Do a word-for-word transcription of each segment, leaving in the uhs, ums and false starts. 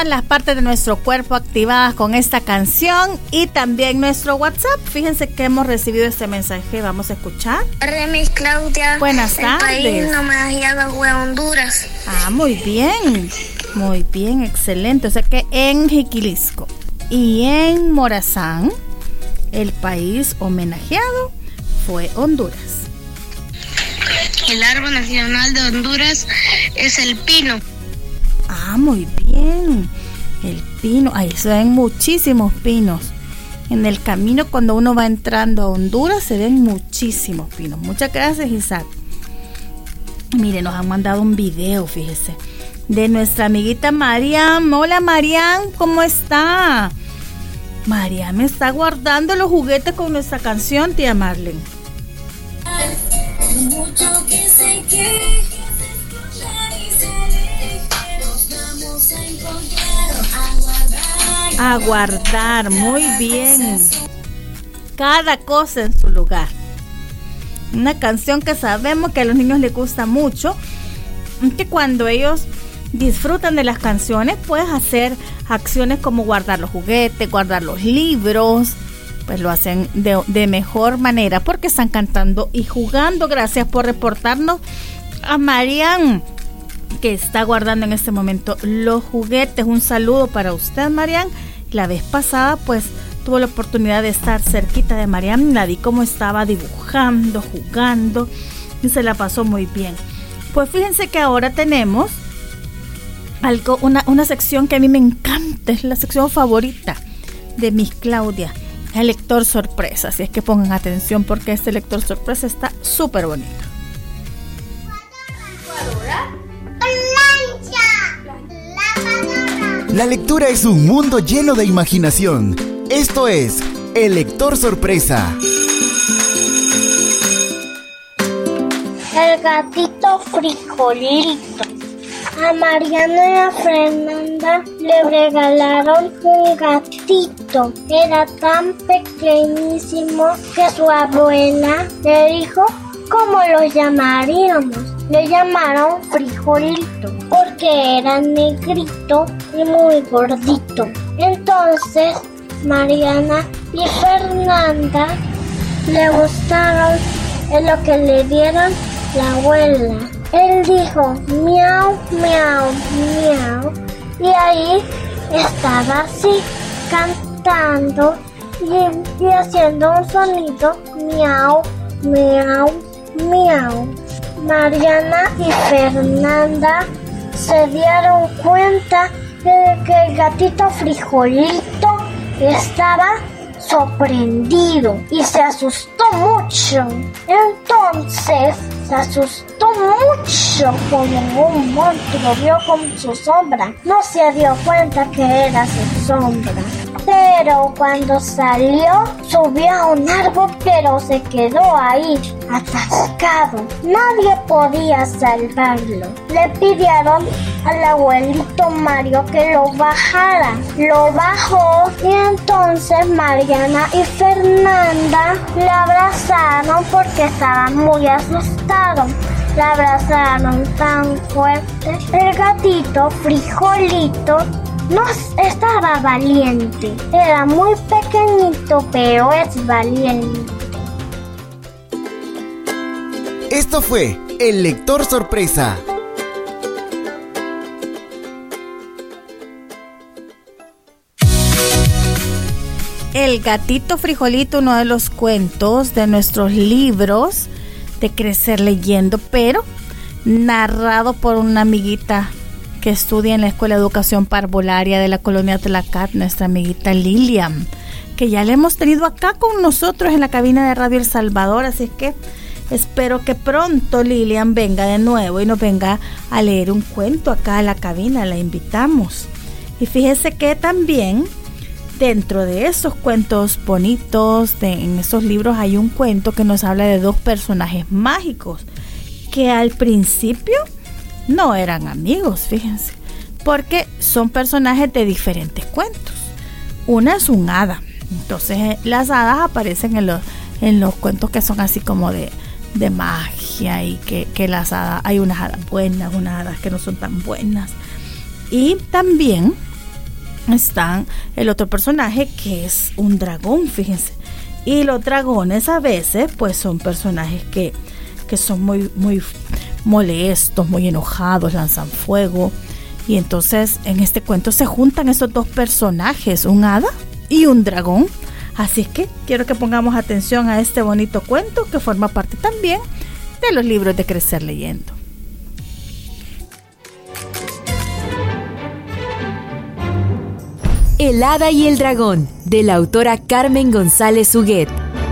todas las partes de nuestro cuerpo activadas con esta canción y también nuestro WhatsApp. Fíjense que hemos recibido este mensaje, vamos a escuchar. Hola, Miss Claudia. Buenas tardes. El país homenajeado fue Honduras. Ah, muy bien, muy bien, excelente. O sea que en Jiquilisco y en Morazán, el país homenajeado fue Honduras. El árbol nacional de Honduras es el pino. Ah, muy bien. El pino. Ahí se ven muchísimos pinos. En el camino cuando uno va entrando a Honduras se ven muchísimos pinos. Muchas gracias, Isaac. Mire, nos han mandado un video, fíjese, de nuestra amiguita Mariam. Hola, Mariam, ¿cómo está? Mariam está guardando los juguetes con nuestra canción, tía Marlene. Mucho que sé que a guardar, muy bien. Cada cosa en su lugar. Una canción que sabemos que a los niños les gusta mucho, que cuando ellos disfrutan de las canciones, puedes hacer acciones como guardar los juguetes, guardar los libros, pues lo hacen de, de mejor manera porque están cantando y jugando. Gracias por reportarnos a Marian, que está guardando en este momento los juguetes. Un saludo para usted, Marian. La vez pasada pues tuvo la oportunidad de estar cerquita de Marian, la vi cómo estaba dibujando, jugando y se la pasó muy bien. Pues fíjense que ahora tenemos algo, una, una sección que a mí me encanta, es la sección favorita de Miss Claudia, el lector sorpresa. Así es que pongan atención porque este lector sorpresa está súper bonito. La lectura es un mundo lleno de imaginación. Esto es el lector sorpresa. El gatito frijolito. A Mariana y a Fernanda le regalaron un gatito. Era tan pequeñísimo que su abuela le dijo cómo lo llamaríamos. Le llamaron Frijolito porque era negrito y muy gordito. Entonces Mariana y Fernanda le gustaron en lo que le dieron la abuela. Él dijo miau, miau, miau y ahí estaba así cantando y, y haciendo un sonido miau, miau, miau. Mariana y Fernanda se dieron cuenta de que el gatito Frijolito estaba sorprendido y se asustó mucho. Entonces se asustó mucho como un monstruo vio con su sombra. No se dio cuenta que era su sombra. Pero cuando salió, subió a un árbol, pero se quedó ahí, atascado. Nadie podía salvarlo. Le pidieron al abuelito Mario que lo bajara. Lo bajó y entonces Mariana y Fernanda le abrazaron porque estaban muy asustados. La abrazaron tan fuerte. El gatito Frijolito no estaba valiente, era muy pequeñito, pero es valiente. Esto fue el lector sorpresa. El gatito Frijolito, uno de los cuentos de nuestros libros de Crecer Leyendo, pero narrado por una amiguita que estudia en la Escuela de Educación Parvularia de la Colonia Tlacat, nuestra amiguita Lilian, que ya la hemos tenido acá con nosotros en la cabina de Radio El Salvador, así que espero que pronto Lilian venga de nuevo y nos venga a leer un cuento acá a la cabina, la invitamos. Y fíjese que también dentro de esos cuentos bonitos, de, en esos libros hay un cuento que nos habla de dos personajes mágicos que al principio no eran amigos, fíjense, porque son personajes de diferentes cuentos. Una es un hada, entonces las hadas aparecen en los, en los cuentos que son así como de, de magia y que, que las hadas, hay unas hadas buenas, unas hadas que no son tan buenas. Y también están el otro personaje que es un dragón, fíjense. Y los dragones a veces pues son personajes que, que son muy, muy molestos, muy enojados, lanzan fuego. Y entonces en este cuento se juntan esos dos personajes, un hada y un dragón. Así es que quiero que pongamos atención a este bonito cuento que forma parte también de los libros de Crecer Leyendo. El hada y el dragón, de la autora Carmen González Huguet.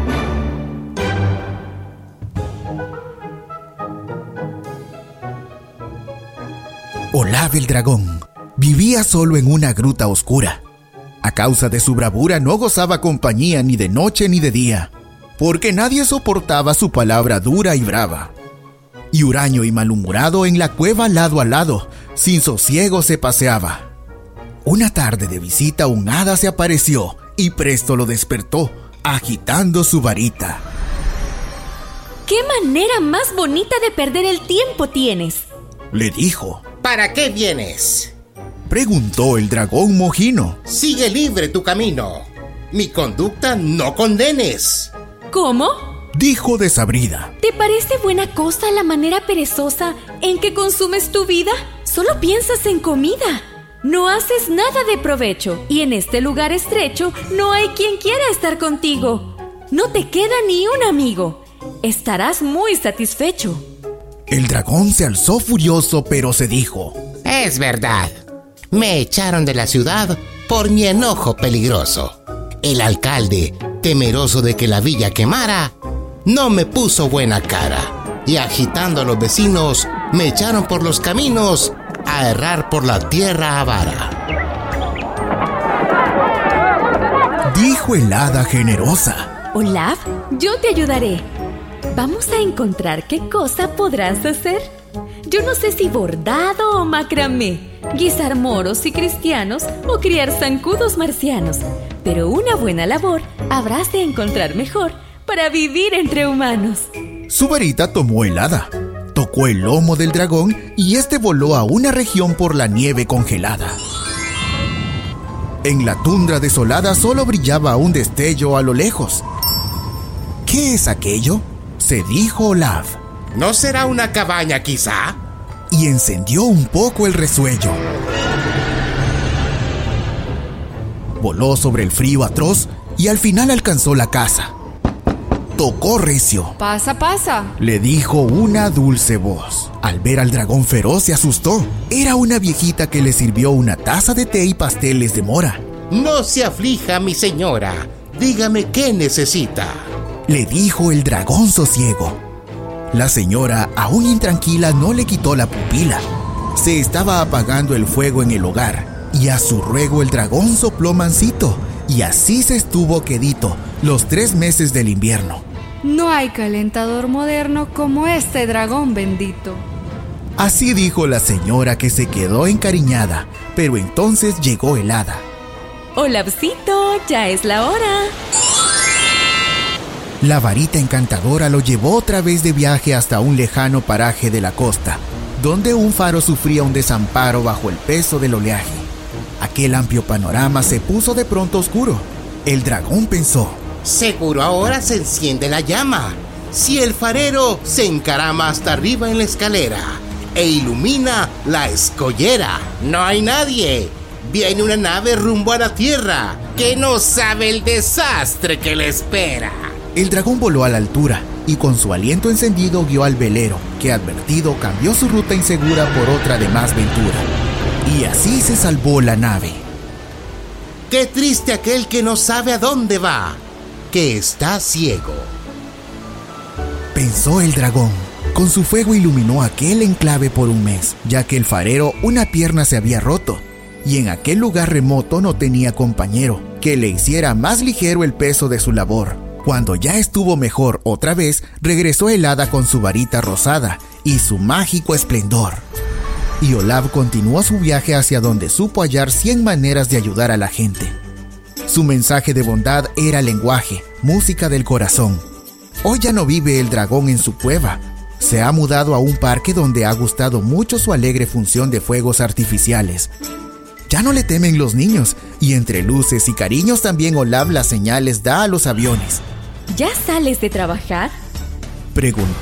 Olaf el dragón vivía solo en una gruta oscura. A causa de su bravura no gozaba compañía ni de noche ni de día, porque nadie soportaba su palabra dura y brava. Y huraño y malhumorado en la cueva lado a lado, sin sosiego se paseaba. Una tarde de visita un hada se apareció y presto lo despertó, agitando su varita. ¿Qué manera más bonita de perder el tiempo tienes?, le dijo. ¿Para qué vienes?, preguntó el dragón mojino. Sigue libre tu camino. Mi conducta no condenes. ¿Cómo?, dijo desabrida. ¿Te parece buena cosa la manera perezosa en que consumes tu vida? Solo piensas en comida. No haces nada de provecho y en este lugar estrecho no hay quien quiera estar contigo. No te queda ni un amigo. Estarás muy satisfecho. El dragón se alzó furioso, pero se dijo: es verdad. Me echaron de la ciudad por mi enojo peligroso. El alcalde, temeroso de que la villa quemara, no me puso buena cara. Y agitando a los vecinos, me echaron por los caminos a errar por la tierra avara. Dijo el hada generosa. Olaf, yo te ayudaré. Vamos a encontrar qué cosa podrás hacer. Yo no sé si bordado o macramé, guisar moros y cristianos o criar zancudos marcianos, pero una buena labor habrás de encontrar mejor para vivir entre humanos. Su varita tomó el hada, tocó el lomo del dragón y este voló a una región por la nieve congelada. En la tundra desolada solo brillaba un destello a lo lejos. ¿Qué es aquello?, se dijo Olaf. ¿No será una cabaña quizá? Y encendió un poco el resuello. Voló sobre el frío atroz y al final alcanzó la casa. Tocó recio. Pasa, pasa, le dijo una dulce voz. Al ver al dragón feroz se asustó. Era una viejita que le sirvió una taza de té y pasteles de mora. No se aflija, mi señora. Dígame qué necesita, le dijo el dragón sosiego. La señora, aún intranquila, no le quitó la pupila. Se estaba apagando el fuego en el hogar, y a su ruego el dragón sopló mansito, y así se estuvo quedito los tres meses del invierno. No hay calentador moderno como este dragón bendito. Así dijo la señora, que se quedó encariñada, pero entonces llegó el hada. Olafcito, ya es la hora. La varita encantadora lo llevó otra vez de viaje hasta un lejano paraje de la costa, donde un faro sufría un desamparo bajo el peso del oleaje. Aquel amplio panorama se puso de pronto oscuro. El dragón pensó: seguro ahora se enciende la llama. Si el farero se encarama hasta arriba en la escalera e ilumina la escollera, no hay nadie. Viene una nave rumbo a la tierra que no sabe el desastre que le espera. El dragón voló a la altura y con su aliento encendido guió al velero, que advertido cambió su ruta insegura por otra de más ventura. Y así se salvó la nave. Qué triste aquel que no sabe a dónde va, que está ciego, pensó el dragón. Con su fuego iluminó aquel enclave por un mes, ya que el farero una pierna se había roto, y en aquel lugar remoto no tenía compañero que le hiciera más ligero el peso de su labor. Cuando ya estuvo mejor otra vez, regresó el hada con su varita rosada y su mágico esplendor. Y Olaf continuó su viaje hacia donde supo hallar cien maneras de ayudar a la gente. Su mensaje de bondad era lenguaje, música del corazón. Hoy ya no vive el dragón en su cueva. Se ha mudado a un parque donde ha gustado mucho su alegre función de fuegos artificiales. Ya no le temen los niños, y entre luces y cariños también Olaf las señales da a los aviones. ¿Ya sales de trabajar? Preguntó